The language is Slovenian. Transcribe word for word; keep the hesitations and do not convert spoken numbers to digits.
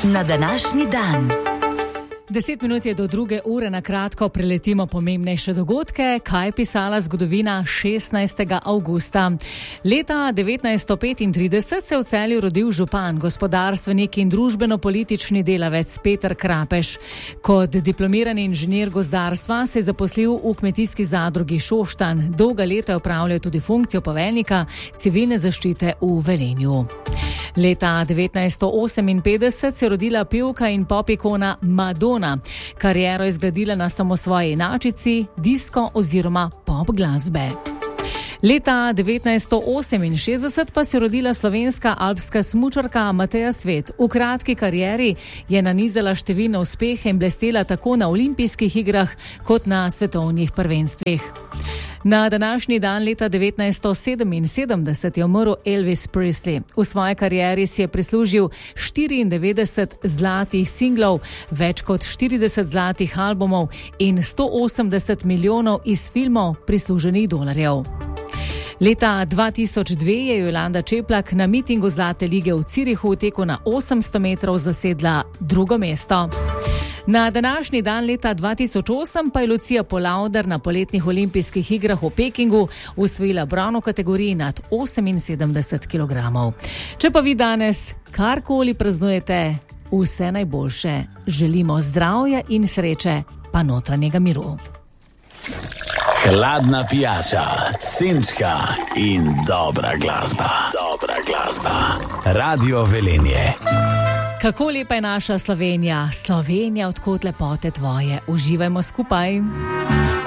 Na današnji dan. Deset minut je do druge ure, na kratko preletimo pomembnejše dogodke, kaj je pisala zgodovina šestnajstega avgusta. Leta devetnajststo petintrideset se je v Celju rodil župan, gospodarstvenik in družbeno-politični delavec Peter Krapeš. Kot diplomirani inženir gozdarstva se je zaposlil v kmetijski zadrugi Šoštanj. Dolga leta je opravljal tudi funkcijo poveljnika civilne zaščite v Velenju. Leta devetnajststo oseminpetdeset se je rodila pevka in pop ikona Madonna. Kariero je zgradila na samosvoji inačici, disko oziroma pop glasbe. Leta devetnajststo oseminšestdeset pa se je rodila slovenska alpska smučarka Mateja Svet. V kratki karieri je nanizala številne uspehe in blestela tako na olimpijskih igrah kot na svetovnih prvenstvih. Na današnji dan leta devetnajststo sedeminsedemdeset je umrl Elvis Presley. V svoji karieri si je prislužil štiriindevetdeset zlatih singlov, več kot štirideset zlatih albumov in sto osemdeset milijonov iz filmov prisluženih dolarjev. Leta dva tisoč dve je Jolanda Čeplak na mitingu Zlate lige v Zürichu v teku na osemsto metrov zasedla drugo mesto. Na današnji dan leta dva tisoč osem pa je Lucija Polavder na poletnih olimpijskih igrah v Pekingu osvojila bron v kategoriji nad oseminsedemdeset kilogramov. Če pa vi danes karkoli praznujete, vse najboljše. Želimo zdravja in sreče, pa notranjega miru. Hladna pijača, senčka in dobra glasba. Dobra glasba. Radio Velenje. Kako lepa je naša Slovenija, Slovenija, odkot lepote tvoje. Uživajmo skupaj.